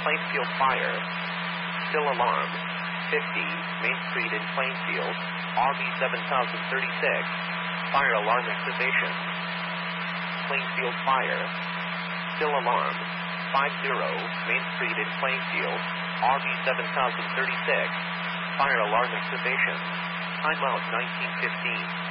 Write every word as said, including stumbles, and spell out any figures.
Plainfield Fire. Still alarm. fifty, Main Street in Plainfield. R B seven thousand thirty-six. Fire alarm activation. Plainfield Fire. Still alarm. fifty, Main Street in Plainfield. R B seven thousand thirty-six. Fire alarm activation. Timeout nineteen fifteen.